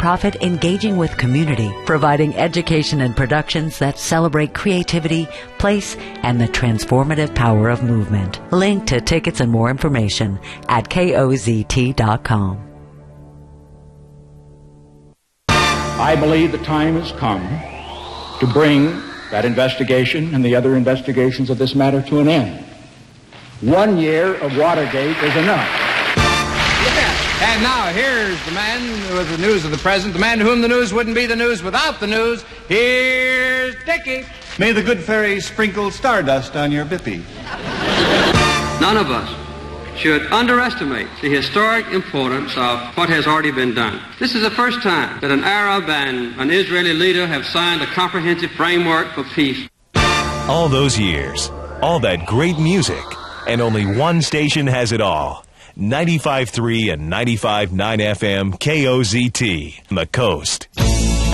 nonprofit engaging with community, providing education and productions that celebrate creativity, place, and the transformative power of movement. Link to tickets and more information at KOZT.com. I believe the time has come to bring that investigation and the other investigations of this matter to an end. 1 year of Watergate is enough. Yeah. And now here's the man with the news of the present, the man to whom the news wouldn't be the news without the news. Here's Dickie. May the good fairy sprinkle stardust on your bippy. None of us should underestimate the historic importance of what has already been done. This is the first time that an Arab and an Israeli leader have signed a comprehensive framework for peace. All those years, all that great music, and only one station has it all. 95.3 and 95.9 FM KOZT, the Coast.